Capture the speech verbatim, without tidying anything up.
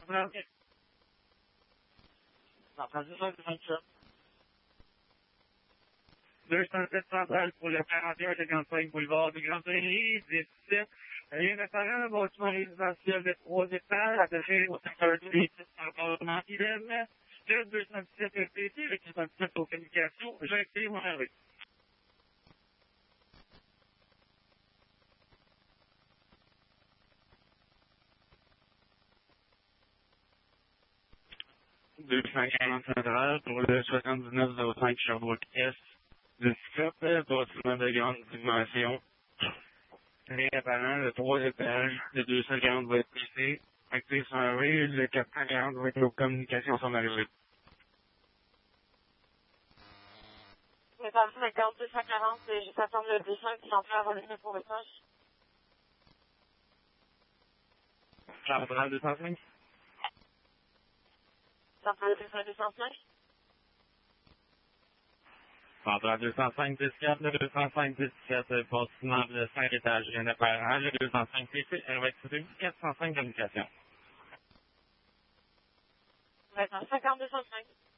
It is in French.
personnel. Entendu, ça, c'est vingt-sept. deux cent sept centrale pour le quarante et un cinquante-cinq boulevard du Grand Prairie, dix-sept. Un restaurant, un bâtiment résidentiel de trois étages, attaché au secteur des sites appartements idem. Le deux cent dix-sept R T C, avec deux cent dix-sept aux communications, j'ai été mon arrêt. deux cent quarante centrale pour le soixante-dix-neuf zéro cinq Sherbrooke-Est, dix-sept, bâtiment de grande dimension. Réapparent de trois étages, le deux cent quarante va être pressé. Actif sur un rue, le quatre cent quarante va être aux communications sont arrivées. Mais par exemple, le deux cent quarante, c'est juste attendre le deux cent qui sont prêts à voler le pour étage. Centrale deux cent cinq. Centrale deux cent deux cent cinq. Centrale deux cent cinq, dix-quatre, le deux cent cinq, dix-sept, bâtiment de cinq étages, réapparent, le deux cent cinq P C, avec quatre cent cinq communications. Ouais, cinquante deux cent cinq.